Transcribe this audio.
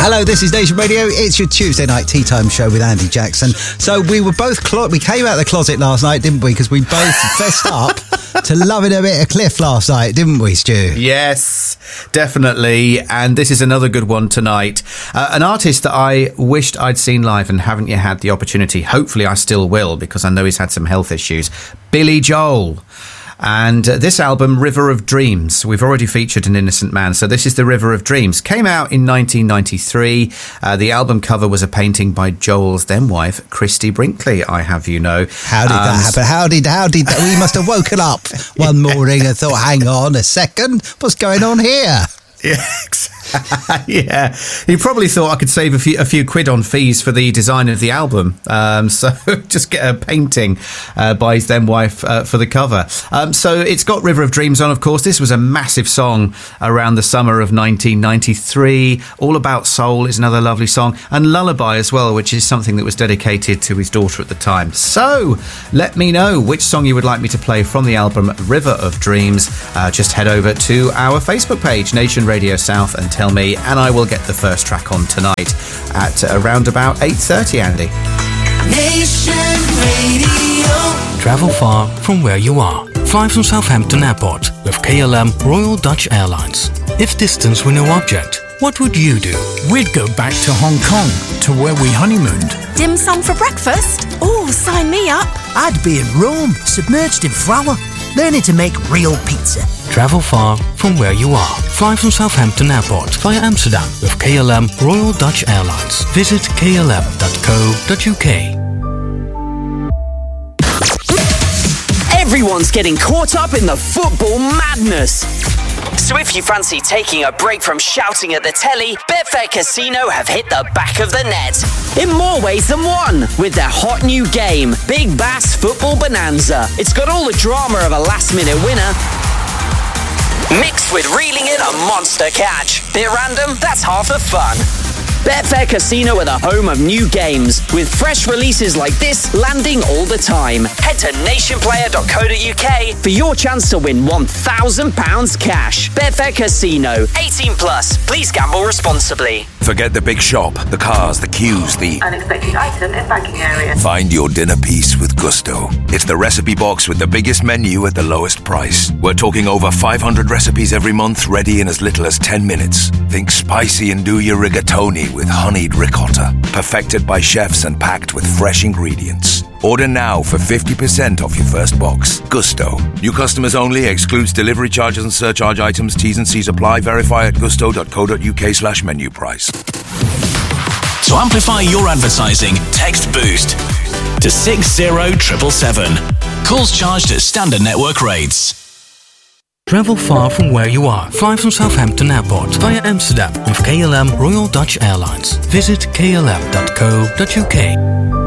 Hello, this is Nation Radio. It's your Tuesday night tea time show with Andy Jackson. So we were both we came out of the closet last night, didn't we? Because we both fessed up to loving a bit of Cliff last night, didn't we, Stu? Yes, definitely. And this is another good one tonight. An artist that I wished I'd seen live and haven't yet had the opportunity. Hopefully I still will, because I know he's had some health issues. Billy Joel. And this album, River of Dreams, we've already featured An Innocent Man, so this is the River of Dreams. Came out in 1993. The album cover was a painting by Joel's then wife, Christy Brinkley, I have you know. How did that happen? How did that? We must have woken up one morning and thought, hang on a second, what's going on here? Yeah, yeah. You probably thought I could save a few quid on fees for the design of the album. So just get a painting by his then wife for the cover. So it's got River of Dreams on, of course. This was a massive song around the summer of 1993. All About Soul is another lovely song. And Lullaby as well, which is something that was dedicated to his daughter at the time. So let me know which song you would like me to play from the album River of Dreams. Just head over to our Facebook page, Nation Radio South, and tell me, and I will get the first track on tonight at around about 8:30, Andy. Nation Radio. Travel far from where you are. Fly from Southampton Airport with KLM Royal Dutch Airlines. If distance were no object, what would you do? We'd go back to Hong Kong, to where we honeymooned. Dim sum for breakfast? Oh, sign me up. I'd be in Rome, submerged in flour, learning to make real pizza. Travel far from where you are. Fly from Southampton Airport via Amsterdam with KLM Royal Dutch Airlines. Visit klm.co.uk. Everyone's getting caught up in the football madness. So if you fancy taking a break from shouting at the telly, Betfair Casino have hit the back of the net. In more ways than one, with their hot new game, Big Bass Football Bonanza. It's got all the drama of a last-minute winner, mixed with reeling in a monster catch. Bit random? That's half the fun. Betfair Casino are the home of new games, with fresh releases like this landing all the time. Head to nationplayer.co.uk for your chance to win £1,000 cash. Betfair Casino. 18 plus. Please gamble responsibly. Forget the big shop, the cars, the queues, the unexpected item in banking area. Find your dinner piece with Gusto. It's the recipe box with the biggest menu at the lowest price. We're talking over 500 recipes every month, ready in as little as 10 minutes. Think spicy and do your rigatoni with honeyed ricotta, perfected by chefs and packed with fresh ingredients. Order now for 50% off your first box. Gusto. New customers only. Excludes delivery charges and surcharge items. T's and C's apply. Verify at gusto.co.uk/menu price. To amplify your advertising, text BOOST to 60777. Calls charged at standard network rates. Travel far from where you are. Fly from Southampton Airport via Amsterdam with KLM Royal Dutch Airlines. Visit klm.co.uk.